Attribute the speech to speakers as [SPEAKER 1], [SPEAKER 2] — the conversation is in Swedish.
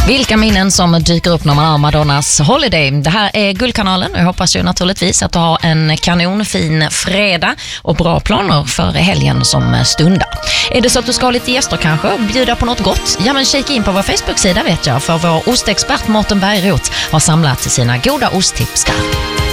[SPEAKER 1] Vilka minnen som dyker upp när man har Madonnas Holiday. Det här är Guldkanalen och jag hoppas ju naturligtvis att du har en kanonfin fredag och bra planer för helgen som stundar. Är det så att du ska ha lite gäster kanske och bjuda på något gott? Ja, men kika in på vår Facebook-sida vet jag, för vår ostexpert Mårten Bergroth har samlat sina goda osttips där.